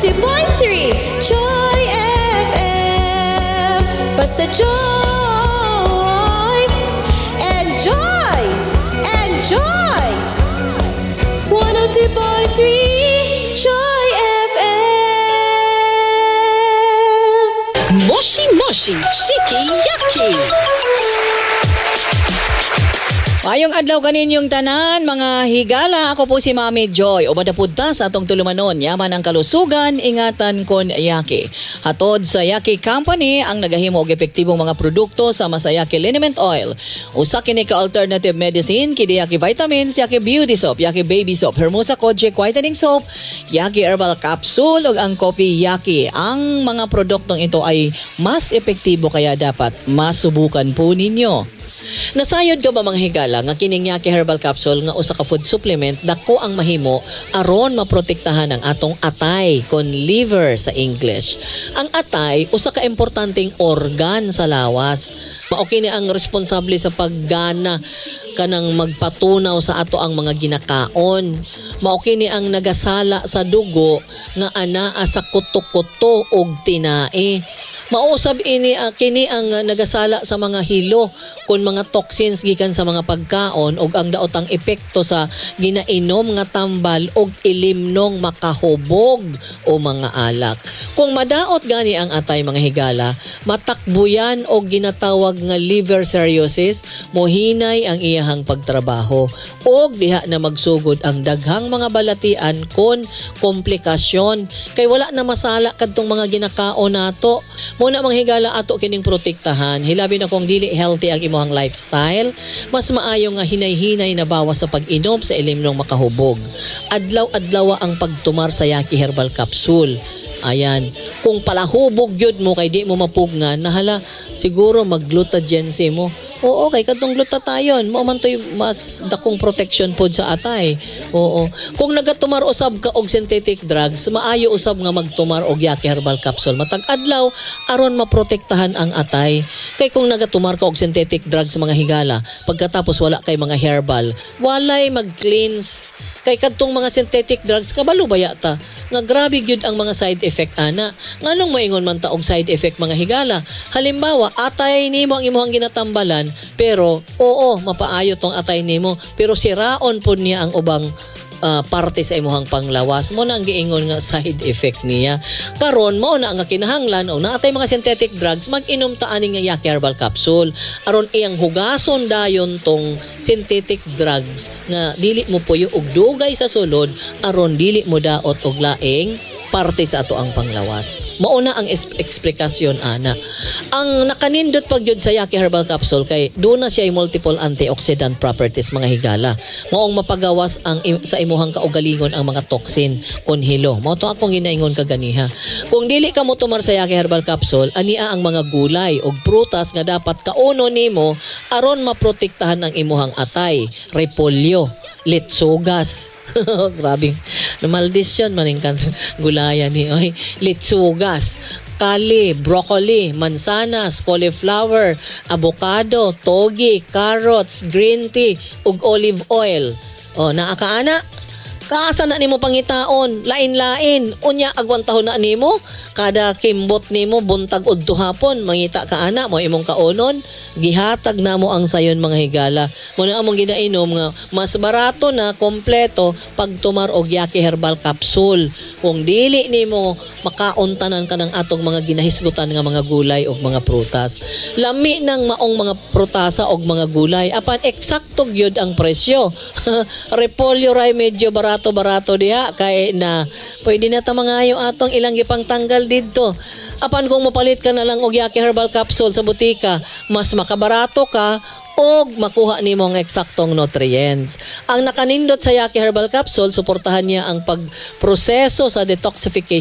102.3 Joy FM. Basta joy. Enjoy. Enjoy. 102.3 Joy FM. Moshi Moshi Shiki Yaki. Ayong adlaw kaninyong tanan, mga higala. Ako po si Mami Joy. O madapudta sa atong tulumanon, yaman ang kalusugan, ingatan kon Yaki. Hatod sa Yaki Company ang nagahimo og epektibong mga produkto sama sa Yaki Liniment Oil. Usa kini ka alternative medicine, kini Yaki Vitamins, Yaki Beauty Soap, Yaki Baby Soap, Hermosa Kojic Whitening Soap, Yaki Herbal Capsule ug ang Coffee Yaki. Ang mga produktong ito ay mas epektibo kaya dapat masubukan po ninyo. Nasayod ka ba mga higala nga kining Yaki Herbal Capsule nga usa ka food supplement dako ang mahimo aron maprotektahan ang atong atay kon liver sa English. Ang atay usa ka importanteng organ sa lawas. Mao kini ang responsable sa paggana kanang magpatunaw sa ato ang mga ginakaon. Mao kini ang nagasala sa dugo nga anaa sa kuto-kuto og tinae. Mausab ini kini ang nagasala sa mga hilo kun mga toxins gikan sa mga pagkaon ug ang daotang epekto sa ginainom nga tambal ug ilimnong makahubog o mga alak. Kung madaot gani ang atay mga higala, matakbuyan og ginatawag nga liver cirrhosis, mohinay ang iyahang pagtrabaho ug diha na magsugod ang daghang mga balatian kon komplikasyon kay wala na masala kadtong mga ginakaon nato. Muna mga higala ato kining protektahan, hilabi na kung dili healthy ang imuhang lifestyle, mas maayo nga hinay-hinay na bawas sa pag-inom sa ilimnong makahubog. Adlaw-adlaw ang pagtumar sa Yaki Herbal Capsule. Ayan, kung palahubog yun mo kay di mo mapugngan, nahala siguro mag-glutagency mo. Oo, kay kadtong glutathione, mo man to'y mas dakong protection pod sa atay. Oo. Kung nagatumar usab ka og synthetic drugs, maayo usab nga magtumar og Yaki Herbal Capsule. Matag adlaw aron maprotektahan ang atay. Kay kung nagatumar ka og synthetic drugs mga higala, pagkatapos wala kay mga herbal, walay mag-cleanse. Kay kadtong mga synthetic drugs kabalo baya ta nga grabe gyud ang mga side effect ana. Nganong moingon man ta og side effect mga higala? Halimbawa, atay nimo ang imong ginatambalan pero oo mapaayo tong atay nimo pero siraon pud niya ang ubang parte sa imuhang panglawas. Mo na ang giingon nga side effect niya. Karon mao na ang kinahanglan o naatay mga synthetic drugs, mag-inom ta ani nga Yaki Herbal Capsule aron iyang hugason dayon tong synthetic drugs nga dili mo puyo og dugay sa sulod aron dili mo daot og laing parte sa ato ang panglawas. Mauna ang eksplikasyon ana. Ang nakanindot pag yun sa Yaki Herbal Capsule kay doon na siya multiple antioxidant properties mga higala. Maong mapagawas ang sa imuhang kaugalingon ang mga toxin kon hilo. Mao to akong ginaingon kaganiha. Kung dili ka mo tumar sa Yaki Herbal Capsule, ania ang mga gulay o prutas nga dapat kauno nimo aron maprotektahan ang imuhang atay. Repolyo, litsugas. Grabe. Maldisyon maning gulayan ni oy. Litsugas, kali, broccoli, mansanas, cauliflower, avocado, togi, carrots, green tea ug olive oil. O naakaana? Kaasa na nimo pangitaon, lain-lain. Unya agwantahon na nimo, kada kimbot nimo buntag udto hapon, mangita ka ana mo imong kaonon, gihatag namo ang sayon mga higala. Mo na among ginainom nga mas barato na kompleto pag tumar og Yaki Herbal Capsule. Kung dili nimo makauntanan ka ng atong mga ginahisgutan nga mga gulay ug mga prutas. Lami ng maong mga prutasa ug mga gulay apan eksakto gyud ang presyo. Repolyo ray medyo barato diha kay na pwede na ta mangayo atong ilang gipang tanggal didto. Apan kung mopalit ka na lang og Yaki Herbal Capsule sa butika, mas makabarato ka og makuha nimo ang eksaktong nutrients. Ang nakanindot sa Yaki Herbal Capsule, suportahan niya ang pagproseso sa detoxification